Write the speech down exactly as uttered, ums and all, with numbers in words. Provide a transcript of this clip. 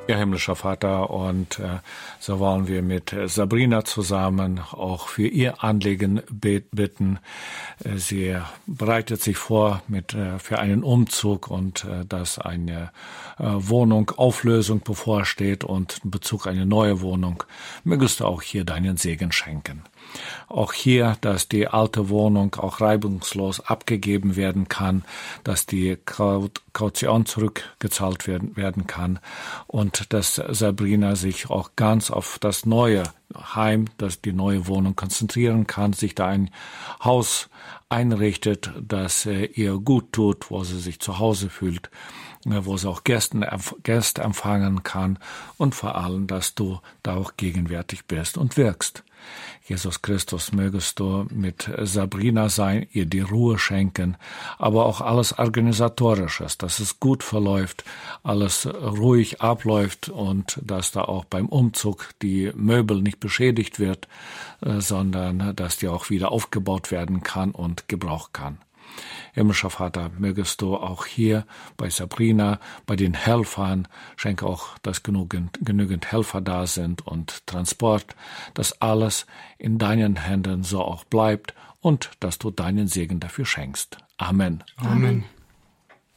Ja, himmlischer Vater, und äh, so wollen wir mit Sabrina zusammen auch für ihr Anliegen bet- bitten. Äh, sie bereitet sich vor mit äh, für einen Umzug und äh, dass eine äh, Wohnung Auflösung bevorsteht und in Bezug eine neue Wohnung. Mögest du auch hier deinen Segen schenken. Auch hier, dass die alte Wohnung auch reibungslos abgegeben werden kann, dass die Kaution zurückgezahlt werden, werden kann und dass Sabrina sich auch ganz auf das neue Heim, dass die neue Wohnung konzentrieren kann, sich da ein Haus einrichtet, das äh, ihr gut tut, wo sie sich zu Hause fühlt, äh, wo sie auch Gäste, Gäste empfangen kann und vor allem, dass du da auch gegenwärtig bist und wirkst. Jesus Christus, mögest du mit Sabrina sein, ihr die Ruhe schenken, aber auch alles Organisatorisches, dass es gut verläuft, alles ruhig abläuft und dass da auch beim Umzug die Möbel nicht beschädigt wird, äh, sondern dass die auch wieder aufgebaut werden kann und gebraucht kann. Himmlischer Vater, mögest du auch hier bei Sabrina, bei den Helfern, schenke auch, dass genügend, genügend Helfer da sind und Transport, dass alles in deinen Händen so auch bleibt und dass du deinen Segen dafür schenkst. Amen. Amen.